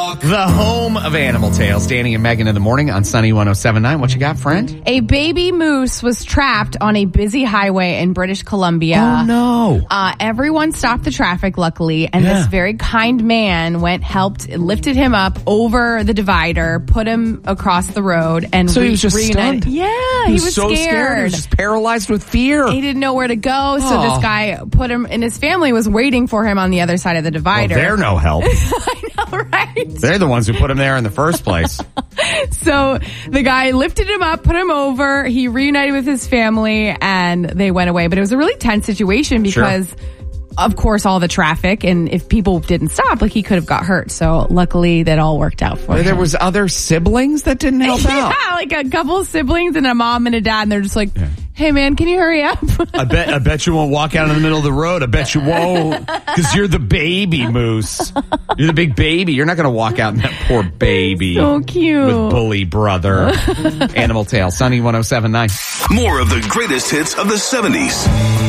The home of Animal Tales. Danny and Megan in the morning on Sunny 107.9. What you got, friend? A baby moose was trapped on a busy highway in British Columbia. Oh, no. Everyone stopped the traffic, luckily, and this very kind man lifted him up over the divider, put him across the road, and so he was just reunited. stunned? Yeah, he was so scared. He was just paralyzed with fear. He didn't know where to go, so this guy put him, and his family was waiting for him on the other side of the divider. Well, they're no help. I know, right? They're the ones who put him there in the first place. So the guy lifted him up, put him over, he reunited with his family, and they went away. But it was a really tense situation because, of course, all the traffic, and if people didn't stop, he could have got hurt. So luckily that all worked out for him. There was other siblings that didn't help out? Yeah, a couple of siblings and a mom and a dad, and they're just like, hey man, can you hurry up? I bet you won't walk out in the middle of the road. I bet you won't, because you're the baby moose. You're the big baby. You're not going to walk out in that poor baby. So cute. With bully brother. Animal Tale, Sunny 107.9. More of the greatest hits of the 70s.